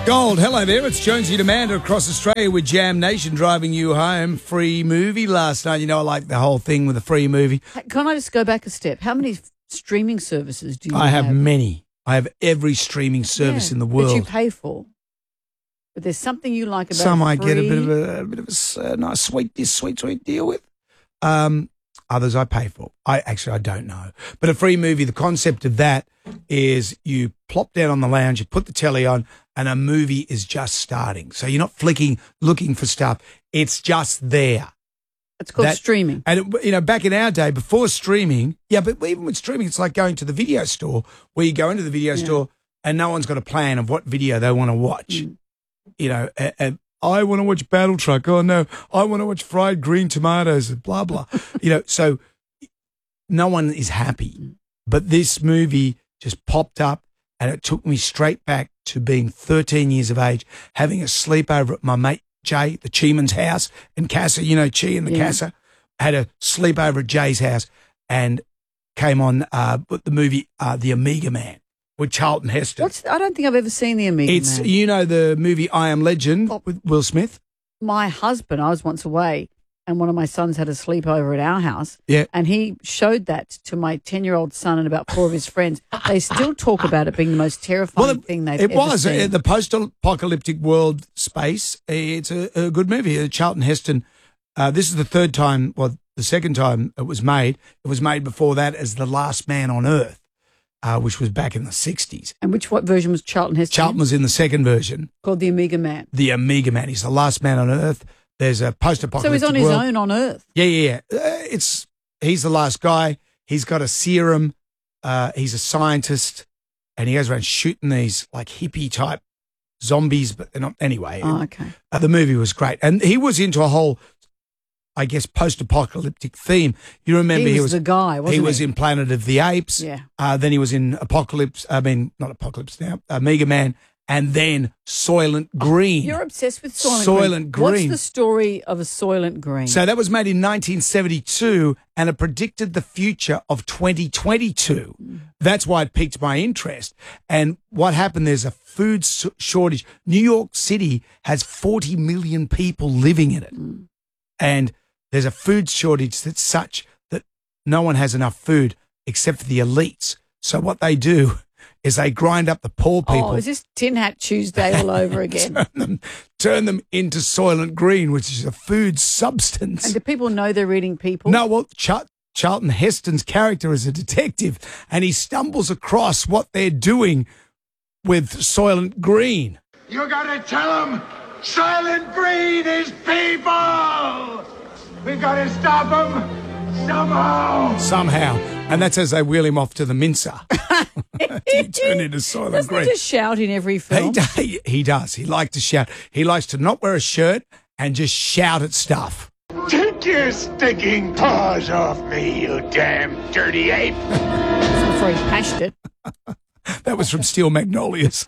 Gold, hello there. It's Jonesy and Amanda across Australia with Jam Nation driving you home. Free movie last night. You know, I like the whole thing with the free movie. Can I just go back a step? How many streaming services do you have? I have many. I have every streaming service in the world. That you pay for. But there's something you like about Some I get a free. bit of a nice sweet deal with. Others I pay for. I don't know. But a free movie, the concept of that is you plop down on the lounge, you put the telly on, and a movie is just starting. So you're not flicking, looking for stuff. It's just there. It's called streaming. And, you know, back in our day, before streaming, but even with streaming, it's like going to the video store where you go into the video store and no one's got a plan of what video they want to watch. You know, and I want to watch Battle Truck. Oh, no, I want to watch Fried Green Tomatoes, blah, blah. You know, so no one is happy. But this movie just popped up and it took me straight back to being 13 years of age, having a sleepover at my mate Jay, the Cheeman's house in Casa, you know, Chi and the Casa. Had a sleepover at Jay's house and came on the movie The Amiga Man with Charlton Heston. I don't think I've ever seen The Amiga Man. You know the movie I Am Legend with Will Smith? My husband, I was once away and one of my sons had a sleepover at our house. Yeah. And he showed that to my 10-year-old son and about 4 of his friends. They still talk about it being the most terrifying thing they've ever seen. The post-apocalyptic world space. It's a good movie. Charlton Heston. This is the third time, well, the second time it was made. It was made before that as The Last Man on Earth, which was back in the 60s. And what version was Charlton Heston? Charlton was in the second version. Called The Amiga Man. The Amiga Man. He's the last man on Earth. There's a post-apocalyptic world. So he's on his own on Earth. Yeah. He's the last guy. He's got a serum. He's a scientist, and he goes around shooting these like hippie-type zombies, but they're not. Anyway, okay. The movie was great. And he was into a whole, I guess, post-apocalyptic theme. You remember he was the guy, wasn't he? He was in Planet of the Apes. Yeah. Then he was in not Apocalypse now, Mega Man. And then Soylent Green. You're obsessed with Soylent Green. What's the story of a Soylent Green? So that was made in 1972, and it predicted the future of 2022. That's why it piqued my interest. And what happened, there's a food shortage. New York City has 40 million people living in it. And there's a food shortage that's such that no one has enough food except for the elites. So what they do is they grind up the poor people. Oh, is this Tin Hat Tuesday all over again? turn them into Soylent Green, which is a food substance. And do people know they're eating people? No, well, Charlton Heston's character is a detective, and he stumbles across what they're doing with Soylent Green. You gotta tell them Soylent Green is people! We gotta stop them somehow. And that's as they wheel him off to the mincer. He turned into Soylent Green. Doesn't he just shout in every film? He does. He likes to shout. He likes to not wear a shirt and just shout at stuff. Take your stinking paws off me, you damn dirty ape. Before he pashed it. That was from Steel Magnolias.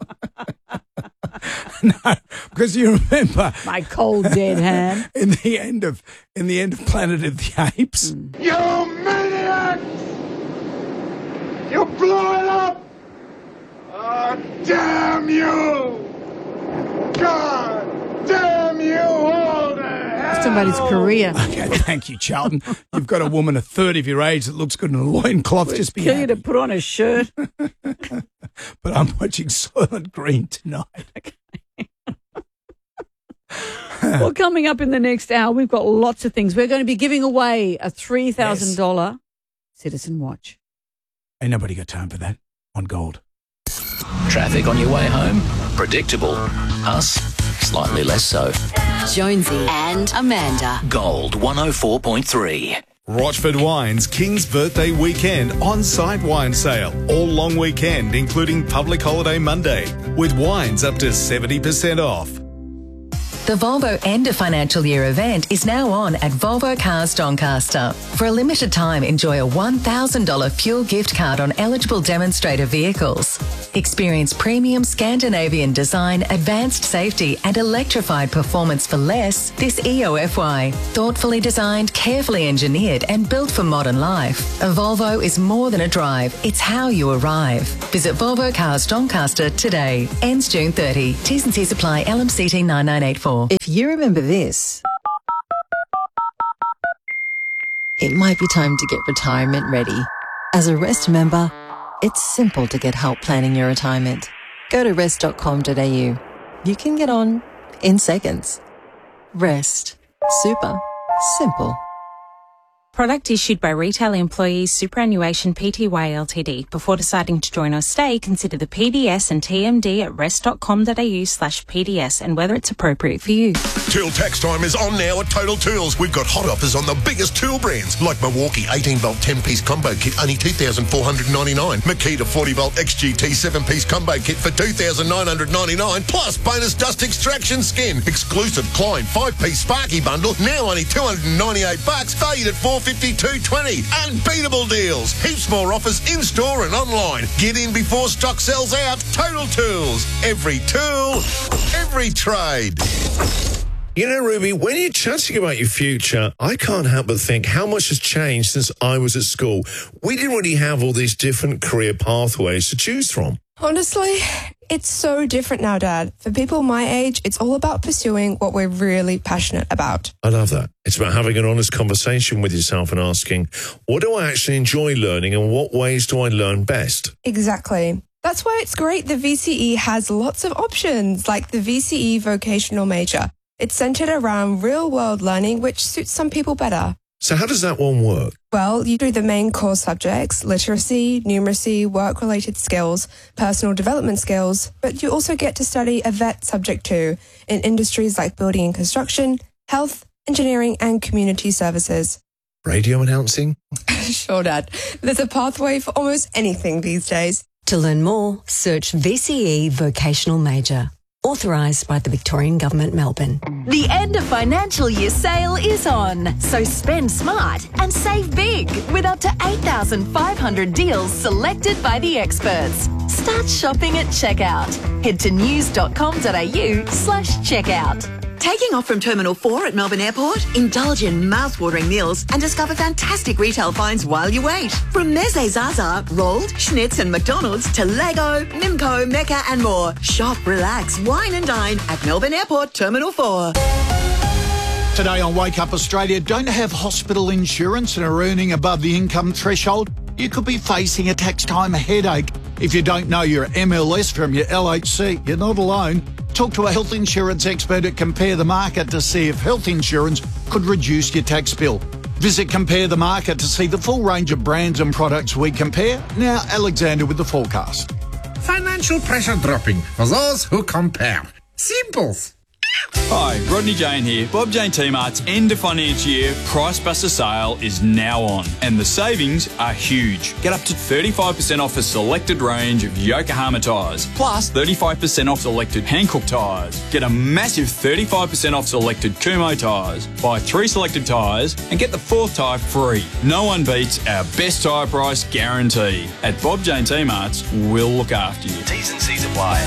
No, because you remember my cold dead hand in the end of Planet of the Apes. You maniacs! You blew it up! Oh, damn you! God damn you all to hell! He's talking about his career. Okay, thank you, Charlton. You've got a woman a third of your age that looks good in a loincloth. Just be happy. You to put on a shirt. But I'm watching Soylent Green tonight. Okay. Well, coming up in the next hour, we've got lots of things. We're going to be giving away a $3,000 Citizen watch. Ain't nobody got time for that on Gold. Traffic on your way home? Predictable. Us? Slightly less so. Jonesy and Amanda. Gold 104.3. Rochford Wine's King's Birthday Weekend on-site wine sale. All long weekend, including public holiday Monday, with wines up to 70% off. The Volvo End of Financial Year event is now on at Volvo Cars Doncaster. For a limited time, enjoy a $1,000 fuel gift card on eligible demonstrator vehicles. Experience premium Scandinavian design, advanced safety and electrified performance for less this EOFY. Thoughtfully designed, carefully engineered and built for modern life. A Volvo is more than a drive, it's how you arrive. Visit Volvo Cars Doncaster today. Ends June 30. T's and C's apply. LMCT 9984. If you remember this, it might be time to get retirement ready. As a Rest member, it's simple to get help planning your retirement. Go to rest.com.au. You can get on in seconds. Rest. Super simple. Product issued by Retail Employees Superannuation Pty Ltd. Before deciding to join or stay, consider the PDS and TMD at rest.com.au/PDS and whether it's appropriate for you. Tool tax time is on now at Total Tools. We've got hot offers on the biggest tool brands like Milwaukee 18-volt 10-piece combo kit, only $2,499. Makita 40-volt XGT 7-piece combo kit for $2,999, plus bonus dust extraction skin. Exclusive Klein 5-piece Sparky bundle, now only $298, valued at $452.20. Unbeatable deals. Heaps more offers in-store and online. Get in before stock sells out. Total Tools. Every tool, every trade. You know, Ruby, when you're chatting about your future, I can't help but think how much has changed since I was at school. We didn't really have all these different career pathways to choose from. Honestly, it's so different now, Dad. For people my age, it's all about pursuing what we're really passionate about. I love that. It's about having an honest conversation with yourself and asking, what do I actually enjoy learning and what ways do I learn best? Exactly. That's why it's great the VCE has lots of options, like the VCE vocational major. It's centered around real-world learning, which suits some people better. So how does that one work? Well, you do the main core subjects, literacy, numeracy, work-related skills, personal development skills, but you also get to study a VET subject too, in industries like building and construction, health, engineering and community services. Radio announcing? Sure, Dad. There's a pathway for almost anything these days. To learn more, search VCE Vocational Major. Authorised by the Victorian Government, Melbourne. The end of financial year sale is on, so spend smart and save big with up to 8,500 deals selected by the experts. Start shopping at checkout. Head to news.com.au/checkout. Taking off from Terminal 4 at Melbourne Airport? Indulge in mouth-watering meals and discover fantastic retail finds while you wait. From Meze Zaza, Rolled, Schnitz and McDonald's to Lego, Mimco, Mecca and more. Shop, relax, wine and dine at Melbourne Airport Terminal 4. Today on Wake Up Australia, don't have hospital insurance and are earning above the income threshold? You could be facing a tax time headache. If you don't know your MLS from your LHC, you're not alone. Talk to a health insurance expert at Compare the Market to see if health insurance could reduce your tax bill. Visit Compare the Market to see the full range of brands and products we compare. Now, Alexander with the forecast. Financial pressure dropping for those who compare. Simples. Hi, Rodney Jane here. Bob Jane T-Mart's end of financial year Price Buster sale is now on, and the savings are huge. Get up to 35% off a selected range of Yokohama tyres, plus 35% off selected Hankook tyres. Get a massive 35% off selected Kumho tyres. Buy 3 selected tyres and get the 4th tyre free. No one beats our best tyre price guarantee. At Bob Jane T-Mart's, we'll look after you. T's and C's apply.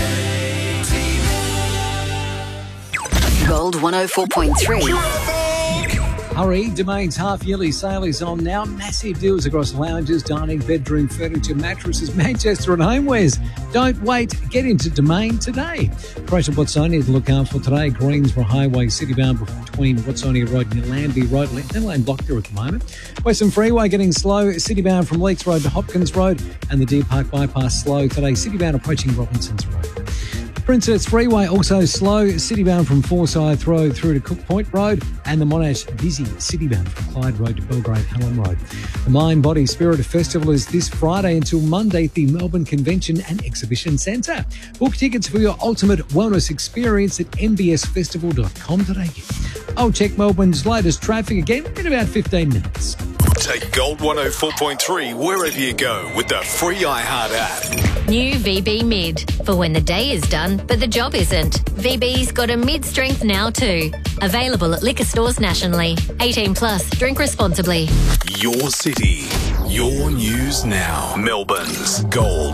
Gold 104.3. Hurry, Domain's half-yearly sale is on now. Massive deals across lounges, dining, bedroom, furniture, mattresses, Manchester and homewares. Don't wait. Get into Domain today. Approach what's only to look out for today. Greensboro Highway, Citybound between Watsonia Road and Nilambie Road. Lane blocked there at the moment. Western Freeway getting slow. Citybound from Leeks Road to Hopkins Road and the Deer Park Bypass slow today. Citybound approaching Robinson's Road. Princess Freeway also slow, Citybound from Forsyth Road through to Cook Point Road, and the Monash busy, Citybound from Clyde Road to Belgrave Helen Road. The Mind Body Spirit Festival is this Friday until Monday at the Melbourne Convention and Exhibition Centre. Book tickets for your ultimate wellness experience at mbsfestival.com.au. I'll check Melbourne's latest traffic again in about 15 minutes. Take Gold 104.3 wherever you go with the free iHeart app. New VB Mid. For when the day is done, but the job isn't. VB's got a mid-strength now too. Available at liquor stores nationally. 18 plus. Drink responsibly. Your city. Your news now. Melbourne's Gold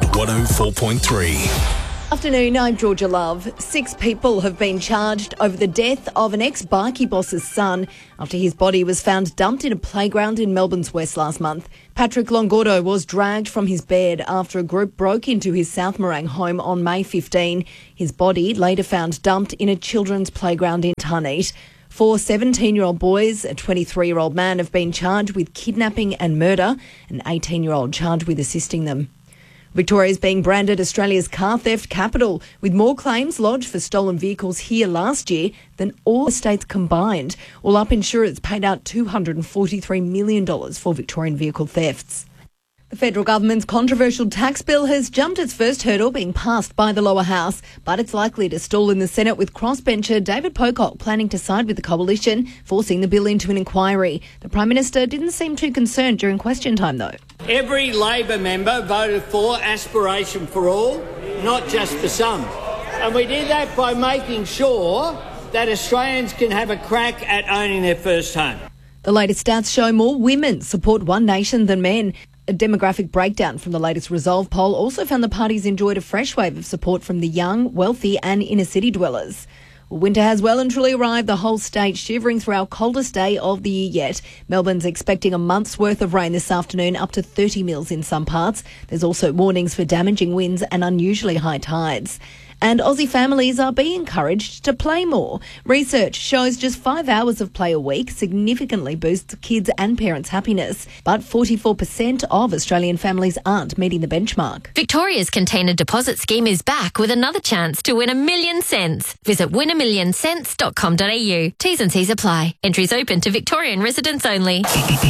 104.3. Afternoon, I'm Georgia Love. 6 people have been charged over the death of an ex-bikie boss's son after his body was found dumped in a playground in Melbourne's West last month. Patrick Longordo was dragged from his bed after a group broke into his South Morang home on May 15. His body later found dumped in a children's playground in Tarneit. 4 17-year-old boys, a 23-year-old man have been charged with kidnapping and murder, an 18-year-old charged with assisting them. Victoria is being branded Australia's car theft capital, with more claims lodged for stolen vehicles here last year than all states combined. All up, insurers paid out $243 million for Victorian vehicle thefts. The federal government's controversial tax bill has jumped its first hurdle, being passed by the lower house, but it's likely to stall in the Senate, with crossbencher David Pocock planning to side with the coalition, forcing the bill into an inquiry. The Prime Minister didn't seem too concerned during question time, though. Every Labor member voted for aspiration for all, not just for some. And we did that by making sure that Australians can have a crack at owning their first home. The latest stats show more women support One Nation than men. A demographic breakdown from the latest Resolve poll also found the parties enjoyed a fresh wave of support from the young, wealthy and inner-city dwellers. Winter has well and truly arrived, the whole state shivering through our coldest day of the year yet. Melbourne's expecting a month's worth of rain this afternoon, up to 30 mils in some parts. There's also warnings for damaging winds and unusually high tides. And Aussie families are being encouraged to play more. Research shows just 5 hours of play a week significantly boosts kids' and parents' happiness. But 44% of Australian families aren't meeting the benchmark. Victoria's container deposit scheme is back with another chance to win $1 million cents. Visit winamillion.com.au. T's and C's apply. Entries open to Victorian residents only.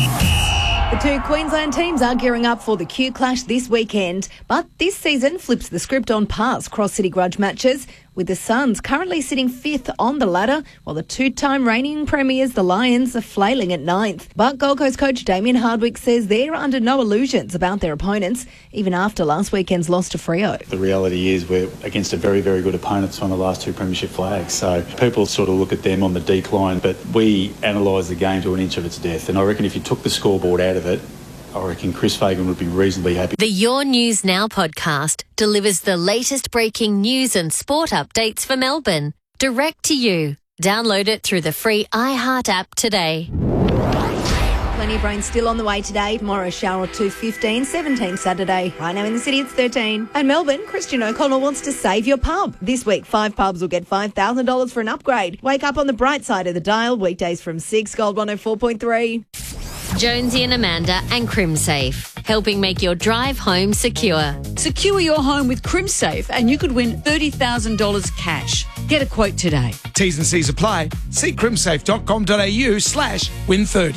The 2 Queensland teams are gearing up for the Q Clash this weekend, but this season flips the script on past cross-city grudge matches, with the Suns currently sitting 5th on the ladder, while the 2-time reigning premiers, the Lions, are flailing at 9th. But Gold Coast coach Damien Hardwick says they're under no illusions about their opponents, even after last weekend's loss to Freo. The reality is we're against a very, very good opponent on the last 2 premiership flags, so people sort of look at them on the decline, but we analyse the game to an inch of its death, and I reckon if you took the scoreboard out of it, I reckon Chris Fagan would be reasonably happy. The Your News Now podcast delivers the latest breaking news and sport updates for Melbourne, direct to you. Download it through the free iHeart app today. Plenty of rain still on the way today. Tomorrow, shower at 2:15, 17 Saturday. Right now in the city, it's 13. And Melbourne, Christian O'Connell wants to save your pub. This week, 5 pubs will get $5,000 for an upgrade. Wake up on the bright side of the dial. Weekdays from 6, Gold 104.3. Jonesy and Amanda and CrimSafe, helping make your drive home secure. Secure your home with CrimSafe and you could win $30,000 cash. Get a quote today. T's and C's apply. See crimsafe.com.au/win30.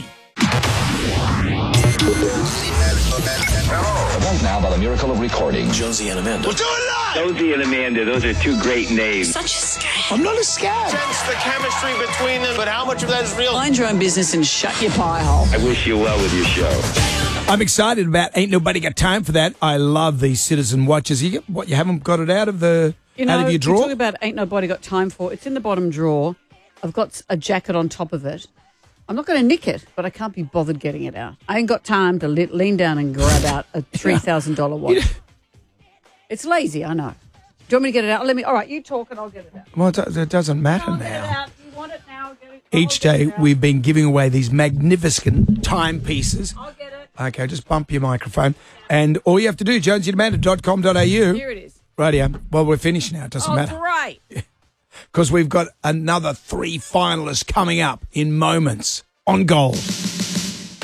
Now, by the miracle of recording, Jonesy and Amanda. We'll do it live! Jonesy and Amanda, those are 2 great names. Such a scam. I'm not a scam. Sense the chemistry between them, but how much of that is real? Mind your own business and shut your pie hole. I wish you well with your show. I'm excited about Ain't Nobody Got Time for That. I love these Citizen Watches. You haven't got it out of the out of your drawer? You talk about Ain't Nobody Got Time for. It's in the bottom drawer. I've got a jacket on top of it. I'm not going to nick it, but I can't be bothered getting it out. I ain't got time to lean down and grab out a $3,000 watch. It's lazy, I know. Do you want me to get it out? All right, you talk and I'll get it out. Well, it doesn't matter now. Get it out. You want it now? Get it. Each day we've been giving away these magnificent timepieces. I'll get it. Okay, just bump your microphone. And all you have to do, jonesyandamanda.com.au. Here it is. Rightio. Well, we're finished now. It doesn't matter. Great. Because we've got another 3 finalists coming up in moments on Gold.